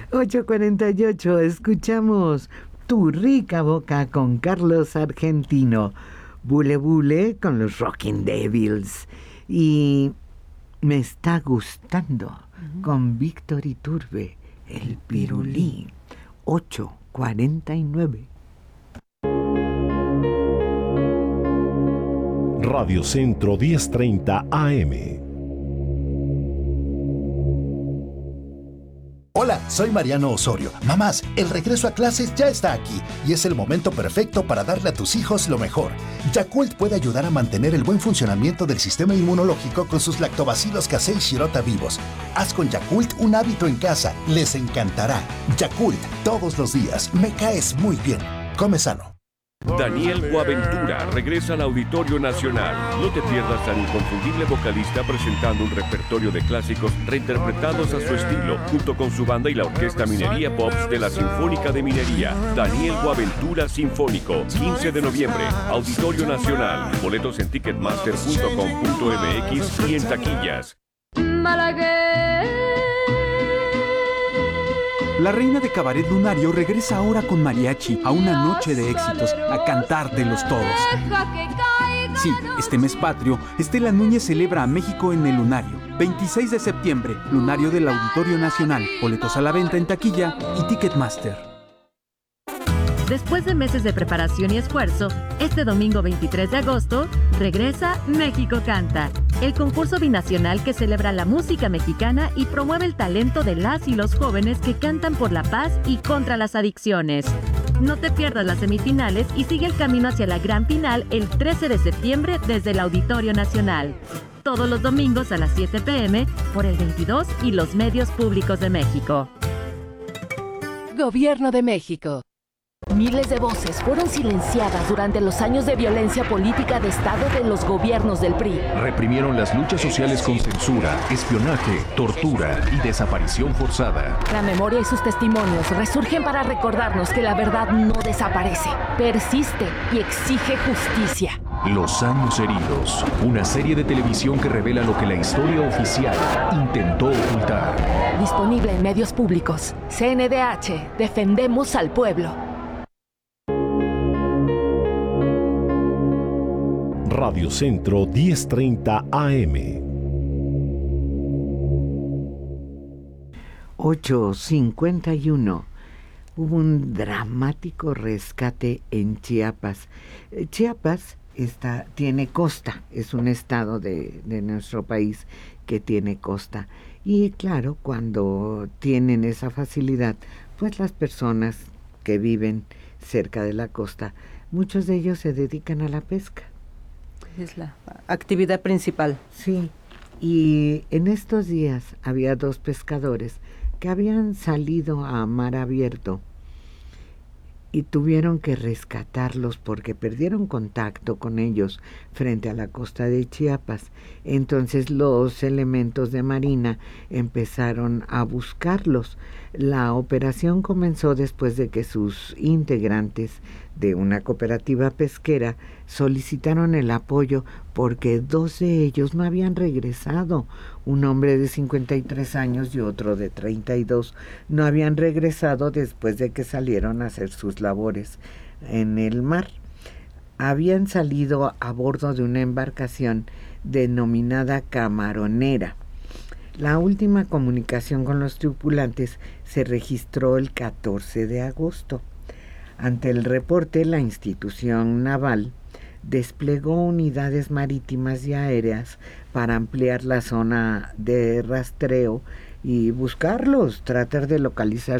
8:48, escuchamos Tu rica boca con Carlos Argentino, Bule Bule con los Rocking Devils y Me está gustando con Víctor Iturbe, el Pirulí. 8:49. Radio Centro 1030 AM. Hola, soy Mariano Osorio. Mamás, el regreso a clases ya está aquí y es el momento perfecto para darle a tus hijos lo mejor. Yakult puede ayudar a mantener el buen funcionamiento del sistema inmunológico con sus lactobacilos casei shirota vivos. Haz con Yakult un hábito en casa. Les encantará. Yakult, todos los días. Me caes muy bien. Come sano. Daniel Boaventura regresa al Auditorio Nacional. No te pierdas al inconfundible vocalista presentando un repertorio de clásicos reinterpretados a su estilo, junto con su banda y la Orquesta Minería Pops de la Sinfónica de Minería. Daniel Boaventura Sinfónico, 15 de noviembre, Auditorio Nacional. Boletos en ticketmaster.com.mx y en taquillas. La reina de Cabaret Lunario regresa ahora con mariachi a una noche de éxitos, a cantar de los todos. Sí, este mes patrio, Estela Núñez celebra a México en el Lunario. 26 de septiembre, Lunario del Auditorio Nacional. Boletos a la venta en taquilla y Ticketmaster. Después de meses de preparación y esfuerzo, este domingo 23 de agosto, regresa México Canta, el concurso binacional que celebra la música mexicana y promueve el talento de las y los jóvenes que cantan por la paz y contra las adicciones. No te pierdas las semifinales y sigue el camino hacia la gran final el 13 de septiembre desde el Auditorio Nacional. Todos los domingos a las 7 p.m. por el 22 y los medios públicos de México. Gobierno de México. Miles de voces fueron silenciadas durante los años de violencia política de Estado de los gobiernos del PRI. Reprimieron las luchas sociales con censura, espionaje, tortura y desaparición forzada. La memoria y sus testimonios resurgen para recordarnos que la verdad no desaparece, persiste y exige justicia. Los años heridos, una serie de televisión que revela lo que la historia oficial intentó ocultar. Disponible en medios públicos. CNDH, defendemos al pueblo. Radio Centro 1030 AM. 8:51. Hubo un dramático rescate en Chiapas. Chiapas tiene costa, es un estado de nuestro país que tiene costa. Y claro, cuando tienen esa facilidad, pues las personas que viven cerca de la costa, muchos de ellos se dedican a la pesca. Es la actividad principal. Sí, y en estos días había 2 pescadores que habían salido a mar abierto y tuvieron que rescatarlos porque perdieron contacto con ellos frente a la costa de Chiapas. Entonces los elementos de Marina empezaron a buscarlos. La operación comenzó después de que sus integrantes de una cooperativa pesquera solicitaron el apoyo porque 2 de ellos no habían regresado. Un hombre de 53 años y otro de 32 no habían regresado después de que salieron a hacer sus labores en el mar. Habían salido a bordo de una embarcación denominada Camaronera. La última comunicación con los tripulantes se registró el 14 de agosto. Ante el reporte, la institución naval desplegó unidades marítimas y aéreas para ampliar la zona de rastreo y buscarlos, tratar de localizar